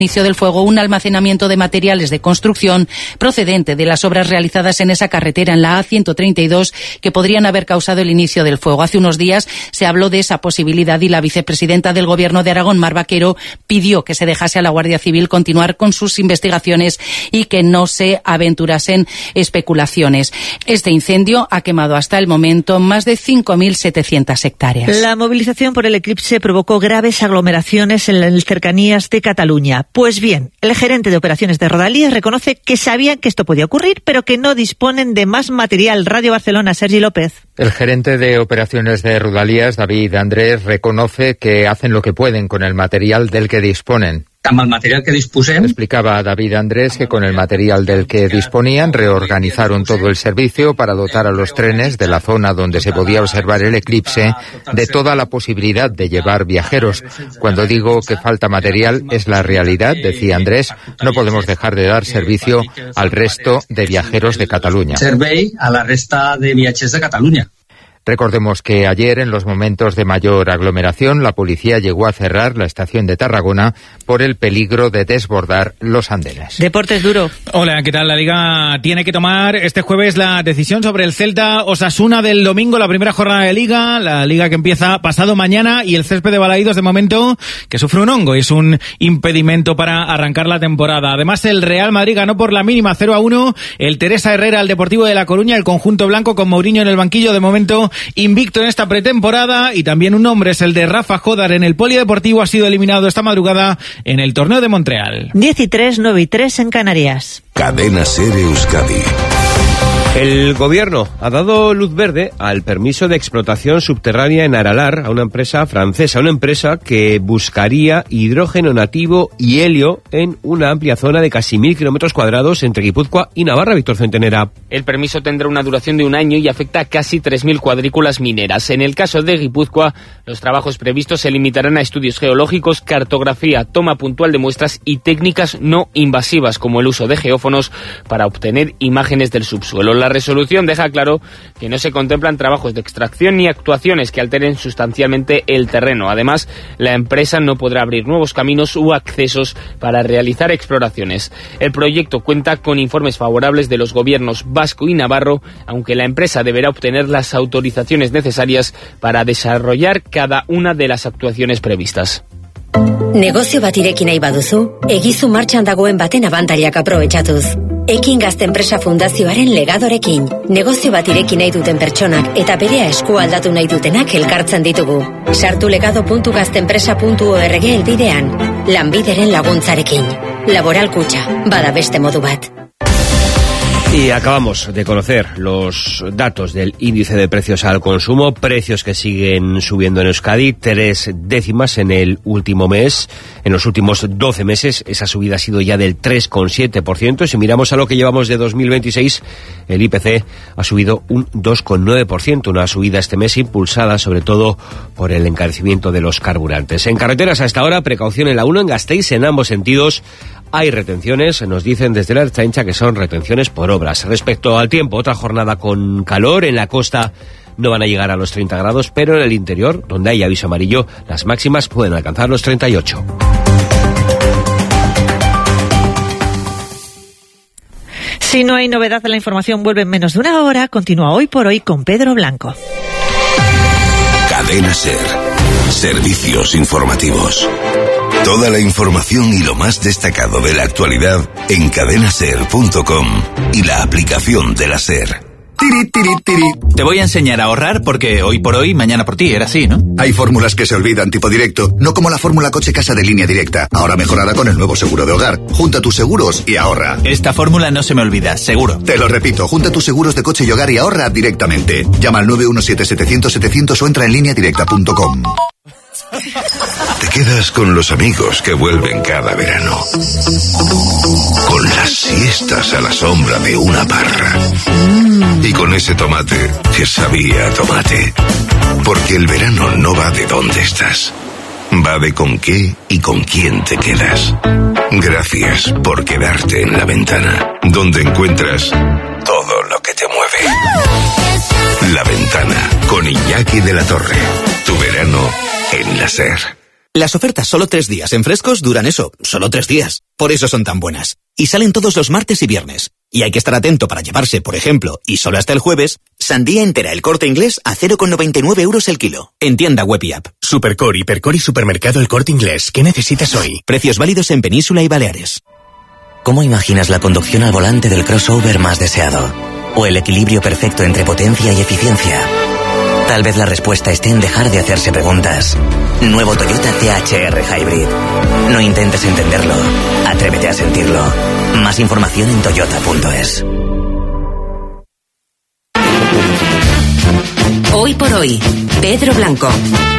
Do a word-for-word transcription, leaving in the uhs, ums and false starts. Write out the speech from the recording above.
inicio del fuego un almacenamiento de materiales de construcción procedente de las obras realizadas en esa carretera, en la A ciento treinta y dos, que podrían haber causado el inicio del fuego. Hace unos días se habló de esa posibilidad y la vicepresidenta del Gobierno de Aragón, Mar Vaquero, pidió que se dejase a la Guardia Civil continuar con sus investigaciones y que no se aventurasen especulaciones. Este incendio ha quemado hasta el momento más de cinco mil setecientas hectáreas. La movilización por el eclipse provocó graves aglomeraciones en las cercanías de Cataluña. Pues bien, el gerente de operaciones de Rodalías reconoce que sabían que esto podía ocurrir, pero que no disponen de más material. Radio Barcelona, Sergi López. El gerente de operaciones de Rodalías, David Andrés, reconoce que hacen lo que pueden con el material del que disponen. Amb el material que disposem. Explicaba David Andrés que con el material del que disponían reorganizaron todo el servicio para dotar a los trenes de la zona donde se podía observar el eclipse de toda la posibilidad de llevar viajeros. Cuando digo que falta material es la realidad, decía Andrés, no podemos dejar de dar servicio al resto de viajeros de Cataluña. Servei a la resta de viatgers de Catalunya. Recordemos que ayer, en los momentos de mayor aglomeración, la policía llegó a cerrar la estación de Tarragona por el peligro de desbordar los andenes. Deportes Duro. Hola, ¿qué tal? La Liga tiene que tomar este jueves la decisión sobre el Celta Osasuna del domingo, la primera jornada de Liga, la Liga que empieza pasado mañana, y el césped de Balaídos de momento que sufre un hongo, es un impedimento para arrancar la temporada. Además, el Real Madrid ganó por la mínima cero a uno, el Teresa Herrera al Deportivo de La Coruña, el conjunto blanco con Mourinho en el banquillo de momento invicto en esta pretemporada, y también un nombre es el de Rafa Jodar en el Polideportivo, ha sido eliminado esta madrugada en el torneo de Montreal. diez y tres, nueve y tres en Canarias. Cadena SER Euskadi. El gobierno ha dado luz verde al permiso de explotación subterránea en Aralar a una empresa francesa, una empresa que buscaría hidrógeno nativo y helio en una amplia zona de casi mil kilómetros cuadrados entre Guipúzcoa y Navarra. Víctor Centenera. El permiso tendrá una duración de un año y afecta a casi tres mil cuadrículas mineras. En el caso de Guipúzcoa, los trabajos previstos se limitarán a estudios geológicos, cartografía, toma puntual de muestras y técnicas no invasivas, como el uso de geófonos para obtener imágenes del subsuelo. La resolución deja claro que no se contemplan trabajos de extracción ni actuaciones que alteren sustancialmente el terreno. Además, la empresa no podrá abrir nuevos caminos u accesos para realizar exploraciones. El proyecto cuenta con informes favorables de los gobiernos vasco y navarro, aunque la empresa deberá obtener las autorizaciones necesarias para desarrollar cada una de las actuaciones previstas. Negozio bat ireki nahi baduzu, egizu martxan dagoen baten abantailak aprobetxatuz. Ekin Gazte Enpresa Fundazioaren legadorekin. Negozio bat ireki nahi duten pertsonak eta berea esku aldatu nahi dutenak elkartzen ditugu. Sartu legado puntu gaztenpresa puntu org elbidean. Lanbideren laguntzarekin. Laboral Kutxa, bada beste modu bat. Y acabamos de conocer los datos del índice de precios al consumo, precios que siguen subiendo en Euskadi, tres décimas en el último mes. En los últimos doce meses esa subida ha sido ya del tres coma siete por ciento. Si miramos a lo que llevamos de dos mil veintiséis, el I P C ha subido un dos coma nueve por ciento, una subida este mes impulsada sobre todo por el encarecimiento de los carburantes. En carreteras a esta hora, precaución en la uno en Gasteiz en ambos sentidos. Hay retenciones, nos dicen desde la Ertzaintza que son retenciones por obras. Respecto al tiempo, otra jornada con calor. En la costa no van a llegar a los treinta grados, pero en el interior, donde hay aviso amarillo, las máximas pueden alcanzar los treinta y ocho. Si no hay novedad en la información, vuelve en menos de una hora. Continúa Hoy por Hoy con Pedro Blanco. Cadena SER. Servicios informativos. Toda la información y lo más destacado de la actualidad en cadena ser punto com y la aplicación de la SER. Tiri, tiri, tiri. Te voy a enseñar a ahorrar porque hoy por hoy, mañana por ti, era así, ¿no? Hay fórmulas que se olvidan tipo directo, no como la fórmula coche casa de Línea Directa, ahora mejorada con el nuevo seguro de hogar. Junta tus seguros y ahorra. Esta fórmula no se me olvida, seguro. Te lo repito, junta tus seguros de coche y hogar y ahorra directamente. Llama al nueve uno siete setecientos setecientos o entra en línea directa punto com. Te quedas con los amigos que vuelven cada verano. Con las siestas a la sombra de una parra. Y con ese tomate que sabía a tomate. Porque el verano no va de dónde estás. Va de con qué y con quién te quedas. Gracias por quedarte en La Ventana, donde encuentras todo lo que te mueve. La Ventana, con Iñaki de la Torre. Tu verano en la SER. Las ofertas solo tres días en Frescos duran eso, solo tres días. Por eso son tan buenas. Y salen todos los martes y viernes. Y hay que estar atento para llevarse, por ejemplo, y solo hasta el jueves, sandía entera El Corte Inglés a cero coma noventa y nueve euros el kilo. En tienda web y app. Supercore, Hipercore y Supermercado El Corte Inglés. ¿Qué necesitas hoy? Precios válidos en Península y Baleares. ¿Cómo imaginas la conducción al volante del crossover más deseado? ¿O el equilibrio perfecto entre potencia y eficiencia? Tal vez la respuesta esté en dejar de hacerse preguntas. Nuevo Toyota C H R Hybrid. No intentes entenderlo. Atrévete a sentirlo. Más información en toyota punto es. Hoy por hoy, Pedro Blanco.